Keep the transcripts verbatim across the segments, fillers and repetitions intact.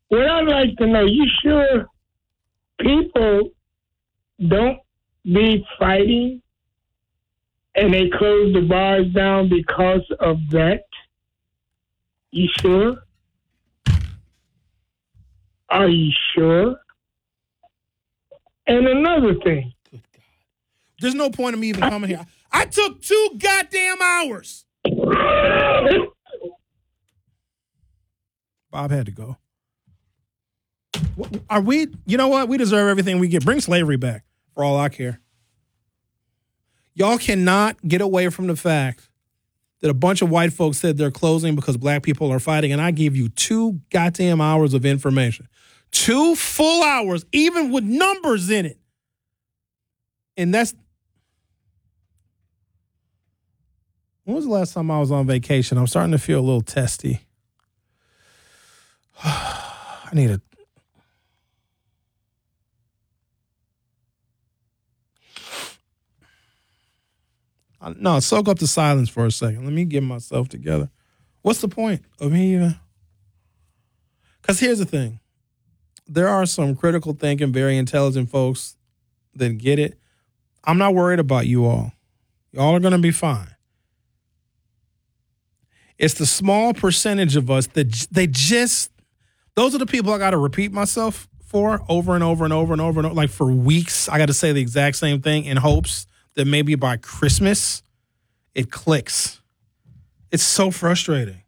what I'd like to know, you sure people don't be fighting and they close the bars down because of that? You sure? Are you sure? And another thing. Good God. There's no point in me even coming here. I took two goddamn hours. Bob had to go. Are we, you know what? We deserve everything we get. Bring slavery back for all I care. Y'all cannot get away from the fact that a bunch of white folks said they're closing because black people are fighting, and I gave you two goddamn hours of information. Two full hours, even with numbers in it. And that's... When was the last time I was on vacation? I'm starting to feel a little testy. I need a... No, soak up the silence for a second. Let me get myself together. What's the point of me even? Because here's the thing. There are some critical thinking, very intelligent folks that get it. I'm not worried about you all. Y'all are going to be fine. It's the small percentage of us that they just, those are the people I got to repeat myself for over and over and over and over and over. Like for weeks, I got to say the exact same thing in hopes that maybe by Christmas, it clicks. It's so frustrating.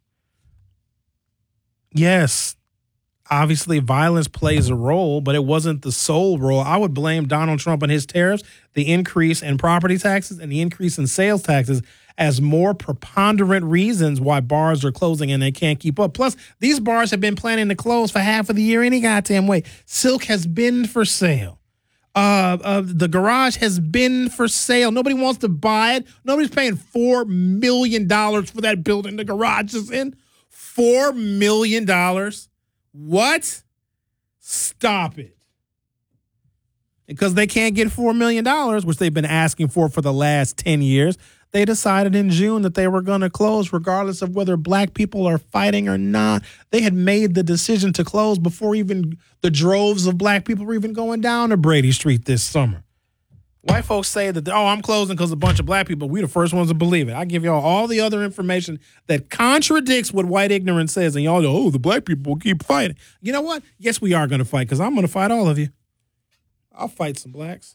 Yes, obviously violence plays a role, but it wasn't the sole role. I would blame Donald Trump and his tariffs, the increase in property taxes and the increase in sales taxes as more preponderant reasons why bars are closing and they can't keep up. Plus, these bars have been planning to close for half of the year any goddamn way. Silk has been for sale. Uh, uh, the garage has been for sale. Nobody wants to buy it. Nobody's paying four million dollars for that building the garage is in. four million dollars? What? Stop it. Because they can't get four million dollars, which they've been asking for for the last ten years, they decided in June that they were going to close regardless of whether black people are fighting or not. They had made the decision to close before even the droves of black people were even going down to Brady Street this summer. White folks say that, oh, I'm closing because a bunch of black people. We the first ones to believe it. I give y'all all the other information that contradicts what white ignorance says, and y'all go, oh, the black people will keep fighting. You know what? Yes, we are going to fight because I'm going to fight all of you. I'll fight some blacks.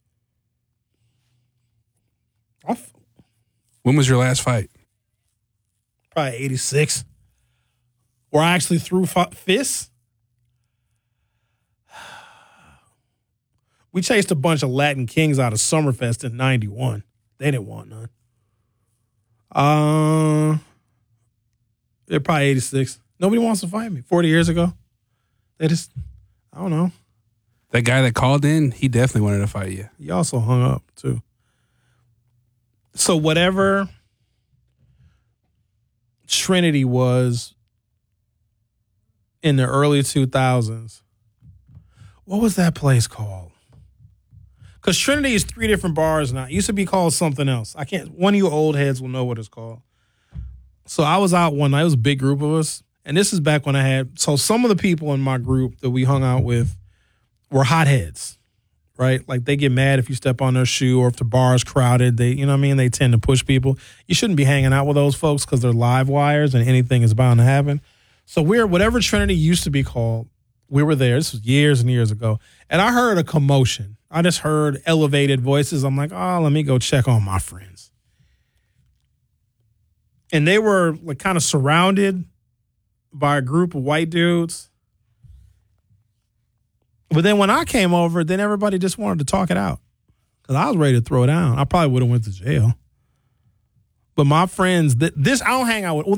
I'll f- When was your last fight? Probably eighty-six. Where I actually threw f- fists. We chased a bunch of Latin kings out of Summerfest in ninety-one. They didn't want none. Uh, they're probably eighty-six. Nobody wants to fight me. forty years ago. They just, I don't know. That guy that called in, he definitely wanted to fight you. He also hung up, too. So whatever Trinity was in the early two thousands, what was that place called? Because Trinity is three different bars now. It used to be called something else. I can't. One of you old heads will know what it's called. So I was out one night. It was a big group of us. And this is back when I had. So some of the people in my group that we hung out with were hotheads, right? Like they get mad if you step on their shoe or if the bar is crowded. They, you know what I mean? They tend to push people. You shouldn't be hanging out with those folks because they're live wires and anything is bound to happen. So we're, whatever Trinity used to be called, we were there. This was years and years ago. And I heard a commotion. I just heard elevated voices. I'm like, oh, let me go check on my friends. And they were like kind of surrounded by a group of white dudes. But then when I came over, then everybody just wanted to talk it out. Because I was ready to throw down. I probably would have went to jail. But my friends, th- this, I don't hang out with, well,